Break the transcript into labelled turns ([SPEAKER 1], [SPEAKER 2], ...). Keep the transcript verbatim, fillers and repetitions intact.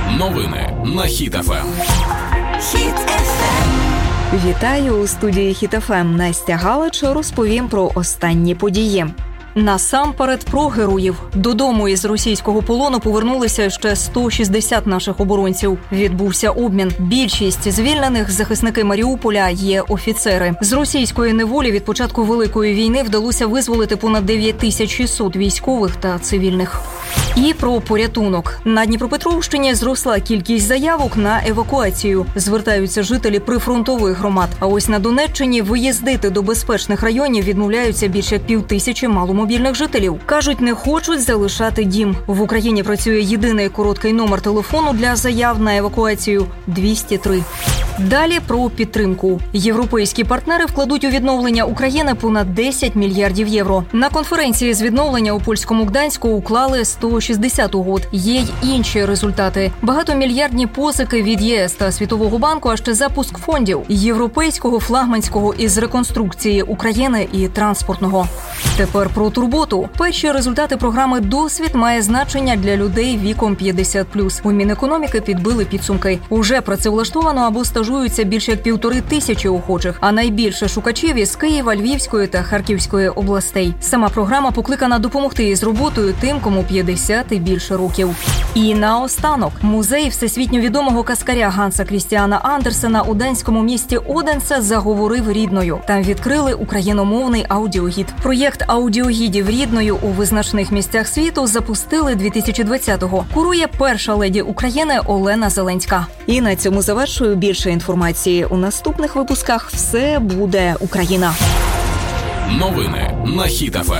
[SPEAKER 1] Новини на Хіт еф ем.
[SPEAKER 2] Хіт еф ем.
[SPEAKER 3] Вітаю у студії Хіт еф ем. Настя Галич розповім про останні події. Насамперед про героїв. Додому із російського полону повернулися ще сто шістдесят наших оборонців. Відбувся обмін. Більшість звільнених захисники Маріуполя є офіцери. З російської неволі від початку Великої війни вдалося визволити понад дев'ять тисяч шістсот військових та цивільних. І про порятунок. На Дніпропетровщині зросла кількість заявок на евакуацію. Звертаються жителі прифронтових громад. А ось на Донеччині виїздити до безпечних районів відмовляються більше півтисячі маломобільних жителів. Кажуть, не хочуть залишати дім. В Україні працює єдиний короткий номер телефону для заяв на евакуацію – двісті три. Далі про підтримку. Європейські партнери вкладуть у відновлення України понад десять мільярдів євро. На конференції з відновлення у польському Гданську уклали сто шістдесят угод. Є й інші результати. Багатомільярдні позики від ЄС та Світового банку, а ще запуск фондів європейського, флагманського із реконструкції України і транспортного. Тепер про турботу. Перші результати програми «Досвід» має значення для людей віком п'ятдесят плюс. У Мінекономіки підбили підсумки. Уже працевлаштовано або стажуються більше як півтори тисячі охочих, а найбільше шукачів із Києва, Львівської та Харківської областей. Сама програма покликана допомогти із роботою тим, кому п'ятдесят і більше років. І наостанок. Музей всесвітньо відомого каскаря Ганса Крістіана Андерсена у данському місті Оденсе заговорив рідною. Там відкрили україномовний аудіогід. Проєкт аудіогідів рідною у визначних місцях світу запустили дві тисячі двадцятого. Курує перша леді України Олена Зеленська. І на цьому завершую. Більше інформації у наступних випусках. Все буде Україна.
[SPEAKER 1] Новини на Хіт еф ем.